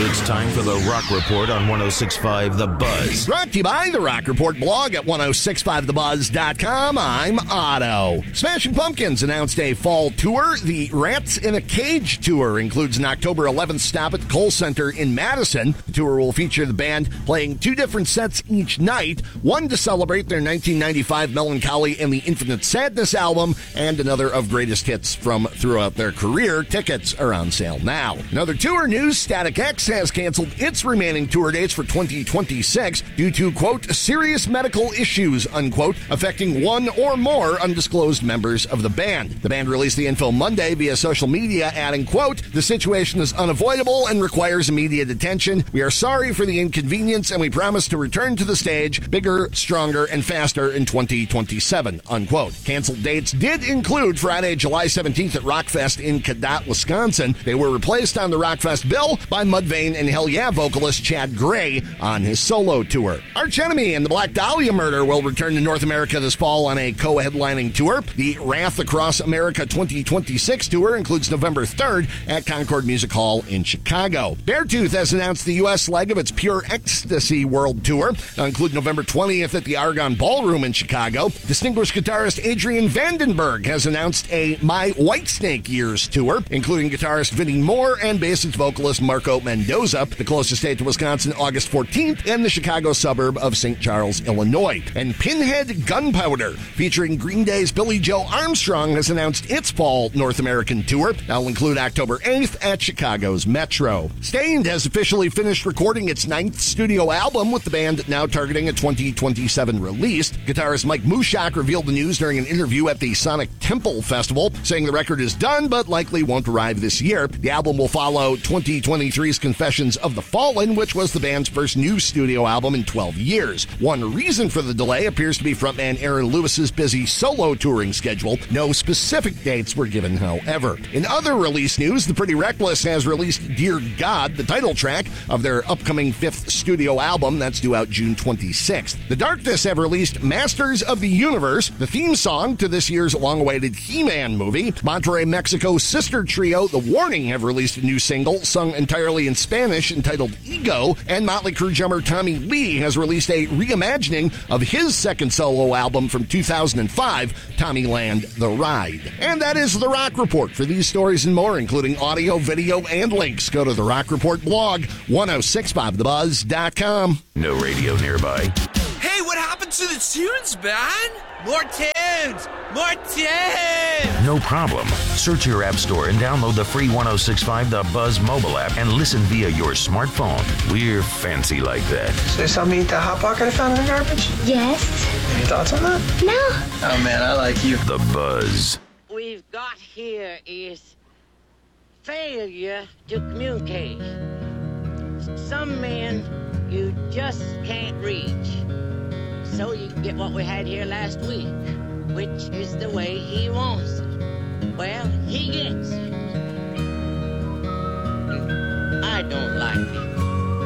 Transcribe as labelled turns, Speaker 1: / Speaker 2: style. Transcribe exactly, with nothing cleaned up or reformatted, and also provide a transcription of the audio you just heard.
Speaker 1: It's time for the Rock Report on one oh six point five The Buzz.
Speaker 2: Brought to you by the Rock Report blog at ten sixty-five the buzz dot com. I'm Otto. Smashing Pumpkins announced a fall tour. The Rats in a Cage tour includes an October eleventh stop at the Kohl Center in Madison. The tour will feature the band playing two different sets each night, one to celebrate their nineteen ninety-five Melancholy and the Infinite Sadness album, and another of greatest hits from throughout their career. Tickets are on sale now. Another tour news, Static X has canceled its remaining tour dates for twenty twenty-six due to, quote, serious medical issues, unquote, affecting one or more undisclosed members of the band. The band released the info Monday via social media, adding, quote, the situation is unavoidable and requires immediate attention. We are sorry for the inconvenience and we promise to return to the stage bigger, stronger, and faster in twenty twenty-seven, unquote. Canceled dates did include Friday, July seventeenth at Rockfest in Cadott, Wisconsin. They were replaced on the Rockfest bill by Mudvayne and Hell Yeah vocalist Chad Gray on his solo tour. Arch Enemy and the Black Dahlia Murder will return to North America this fall on a co-headlining tour. The Wrath Across America twenty twenty-six tour includes November third at Concord Music Hall in Chicago. Beartooth has announced the U S leg of its Pure Ecstasy World Tour. It'll include November twentieth at the Argonne Ballroom in Chicago. Distinguished guitarist Adrian Vandenberg has announced a My Whitesnake Years tour, including guitarist Vinnie Moore and bassist vocalist Marco Mendoza. The closest date to Wisconsin, August fourteenth, in the Chicago suburb of Saint Charles, Illinois. And Pinhead Gunpowder, featuring Green Day's Billy Joe Armstrong, has announced its fall North American tour. That'll include October eighth at Chicago's Metro. Stained has officially finished recording its ninth studio album, with the band now targeting a twenty twenty-seven release. Guitarist Mike Mushak revealed the news during an interview at the Sonic Temple Festival, saying the record is done but likely won't arrive this year. The album will follow twenty twenty-three's Confessions of the Fallen, which was the band's first new studio album in twelve years. One reason for the delay appears to be frontman Aaron Lewis's busy solo touring schedule. No specific dates were given, however. In other release news, The Pretty Reckless has released Dear God, the title track of their upcoming fifth studio album. That's due out June twenty-sixth. The Darkness have released Masters of the Universe, the theme song to this year's long-awaited He-Man movie. Monterrey, Mexico's sister trio, The Warning, have released a new single sung entirely in Spanish entitled Ego, and Motley Crue drummer Tommy Lee has released a reimagining of his second solo album from two thousand five, Tommyland The Ride. And that is The Rock Report. For these stories and more, including audio, video, and links, go to the Rock Report blog, ten sixty-five the buzz dot com.
Speaker 1: No radio nearby.
Speaker 3: Hey, what happened to the tunes, man? More tunes! More tunes!
Speaker 1: No problem. Search your app store and download the free ten sixty-five The Buzz mobile app and listen via your smartphone. We're fancy like that.
Speaker 4: So you saw me eat that Hot Pocket I found in the garbage?
Speaker 5: Yes.
Speaker 4: Any thoughts on that?
Speaker 5: No.
Speaker 4: Oh, man, I like you.
Speaker 1: The Buzz.
Speaker 6: We've got here is failure to communicate. Some men you just can't reach. So you get what we had here last week, which is the way he wants it. Well, he gets it. I don't like it.